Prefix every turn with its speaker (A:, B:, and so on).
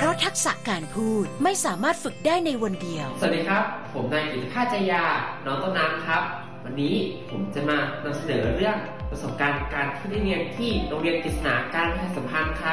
A: ราะทักษะการพูดไม่สามารถฝึกได้ในวันเดียว
B: สวัสดีครับผมนายกิติภาส ใจยาน้องต้นน้ำครับวันนี้ผมจะมานำเสนอเรื่องประสบการณ์การที่ได้เรียนที่โรงเรียนกฤษณาการประชาสัมพันธ์ครับ